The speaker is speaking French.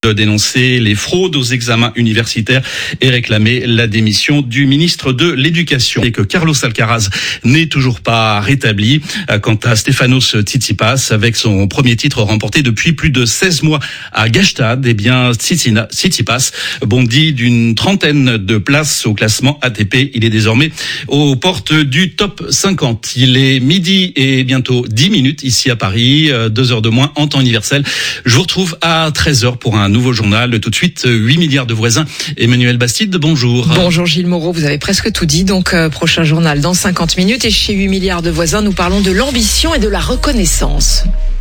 De dénoncer les fraudes aux examens universitaires et réclamer la démission du ministre de l'Éducation. Et que Carlos Alcaraz n'est toujours pas rétabli. Quant à Stefanos Tsitsipas, avec son premier titre remporté depuis plus de 16 mois à Gstaad, eh bien, Tsitsipas bondit d'une trentaine de places au classement ATP. Il est désormais aux portes du top 50. Il est midi et bientôt 10 minutes ici à Paris, 2 heures de moins en temps universel. Je vous retrouve à 13h pour un nouveau journal. Tout de suite, 8 milliards de voisins. Emmanuel Bastide, bonjour. Bonjour Gilles Moreau, vous avez presque tout dit. Donc, prochain journal dans 50 minutes. Et chez 8 milliards de voisins, nous parlons de l'ambition et de la reconnaissance.